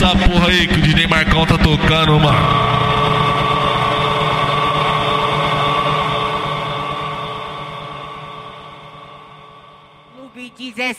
essa porra aí que o DJ Marcão tá tocando, mano. No beat 17